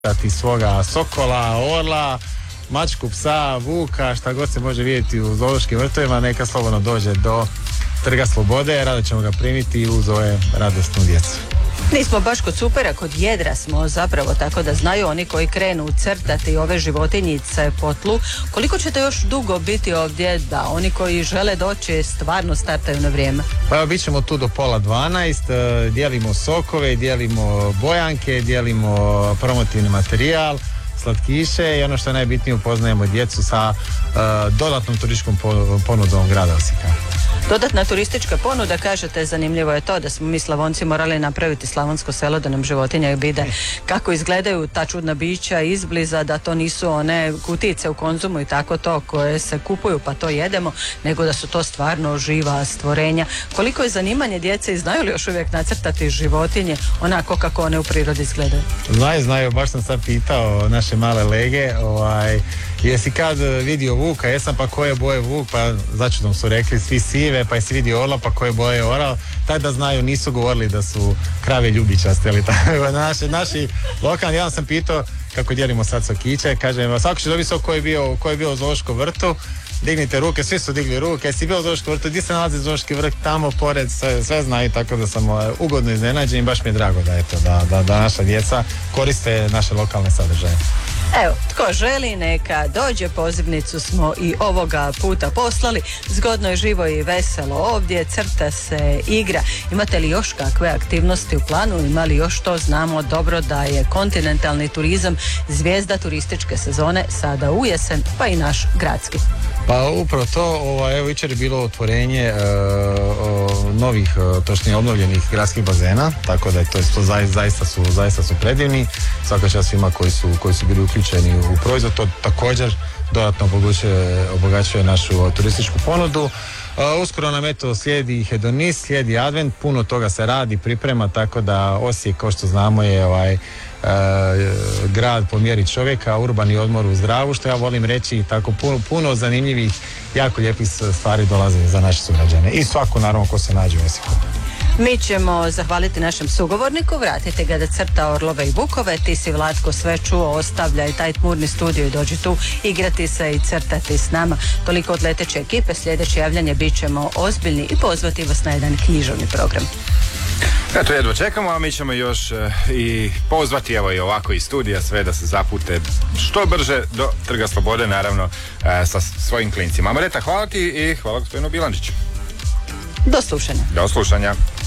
svoga sokola, orla, mačku, psa, vuka, šta god se može vidjeti u zoološkim vrtovima, neka slobodno dođe do Trga Slobode, rado ćemo ga primiti uz ove radosnu djecu. Nismo baš kod supera, kod jedra smo zapravo, tako da znaju oni koji krenu crtati ove životinjice po tlu. Koliko ćete još dugo biti ovdje da oni koji žele doći stvarno startaju na vrijeme? Pa evo, bit ćemo tu do 11:30, dijelimo sokove, dijelimo bojanke, dijelimo promotivni materijal, slatkiše i ono što je najbitnije, upoznajemo djecu sa dodatnom turističkom ponudom grada Osijeka. Dodatna turistička ponuda, kažete, zanimljivo je to da smo mi Slavonci morali napraviti slavonsko selo da nam životinje vide kako izgledaju ta čudna bića izbliza, da to nisu one kutice u Konzumu i tako to koje se kupuju pa to jedemo, nego da su to stvarno živa stvorenja. Koliko je zanimanje djece i znaju li još uvijek nacrtati životinje onako kako one u prirodi izgledaju? Znaju, baš sam sad pitao naše male lege, jesi kad vidio vuka, jesam, pa koje boje vuk, pa začudom su rekli svi sive, pa jesi vidio orla, pa koje boje orao, tako da znaju, nisu govorili da su krave ljubičaste ili tako. Naši lokalni, ja sam pitao kako dijelimo sad sokiće, kažem, svako će dobiti sok koji je bio u zoološkom vrtu, dignite ruke, svi su digli ruke, jesi bio u zoološkom vrtu, gdje se nalazi zoološki vrt, tamo pored, sve znaju, tako da sam ugodno iznenađen i baš mi je drago da naša djeca koriste naše lokalne sadržaje. Evo, tko želi neka dođe, pozivnicu smo i ovoga puta poslali. Zgodno je, živo i veselo ovdje, crta se, igra. Imate li još kakve aktivnosti u planu? Ima li još to? Znamo dobro da je kontinentalni turizam zvijezda turističke sezone sada u jesen, pa i naš gradski. Pa upravo to, evo jučer je bilo otvorenje novih, točnije obnovljenih gradskih bazena, tako da je to zaista su predivni. Svaka čast svima koji su bili uključeni u proizvod, to također dodatno obogaćuje našu turističku ponudu. Uskoro nam slijedi hedonist, slijedi advent, puno toga se radi, priprema, tako da Osijek, kao što znamo, je grad po mjeri čovjeka, urbani odmor u zdravu, što ja volim reći, tako puno zanimljivih, jako lijepih stvari dolaze za naše sugrađane i svaku, naravno, ko se nađe u Osijeku. Mi ćemo zahvaliti našem sugovorniku, vratiti ga da crta orlove i vukove. Ti si, Vlatko, sve čuo, ostavljaj taj tmurni studio i dođi tu igrati se i crtati s nama. Toliko od leteće ekipe, sljedeće javljanje bit ćemo ozbiljni i pozvati vas na jedan književni program. Eto, jedva čekamo, a mi ćemo još i pozvati, evo i ovako iz studija, sve da se zapute što brže do Trga Slobode, naravno sa svojim klincima. Mareta, hvala ti i hvala gospodinu Bilandžiću. Do slušanja. Do slušanja.